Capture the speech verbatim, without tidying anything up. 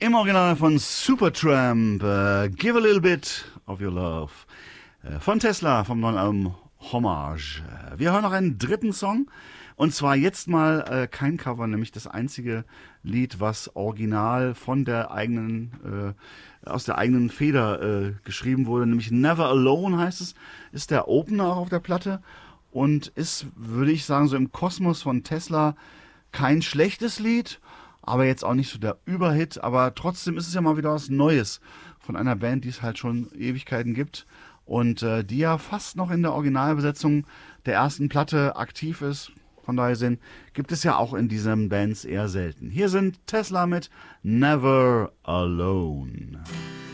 Im Original von Supertramp, uh, Give a Little Bit of Your Love. Uh, von Tesla, vom neuen Album Hommage. Uh, wir hören noch einen dritten Song. Und zwar jetzt mal äh, kein Cover, nämlich das einzige Lied, was original von der eigenen, äh, aus der eigenen Feder äh, geschrieben wurde, nämlich Never Alone heißt es, ist der Opener auch auf der Platte und ist, würde ich sagen, so im Kosmos von Tesla kein schlechtes Lied, aber jetzt auch nicht so der Überhit, aber trotzdem ist es ja mal wieder was Neues von einer Band, die es halt schon Ewigkeiten gibt und äh, die ja fast noch in der Originalbesetzung der ersten Platte aktiv ist. Von daher sind, gibt es ja auch in diesen Bands eher selten. Hier sind Tesla mit Never Alone.